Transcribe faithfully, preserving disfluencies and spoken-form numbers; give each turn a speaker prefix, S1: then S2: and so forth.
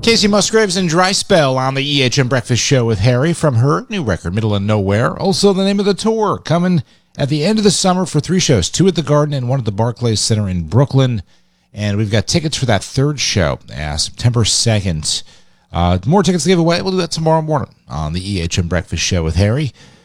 S1: Casey Musgraves and Dry Spell on the E H M Breakfast Show with Harry from her new record, Middle of Nowhere. Also the name of the tour, coming at the end of the summer for three shows, two at the Garden and one at the Barclays Center in Brooklyn. And we've got tickets for that third show, uh, September second. Uh, more tickets to give away. We'll do that tomorrow morning on the E H M Breakfast Show with Harry.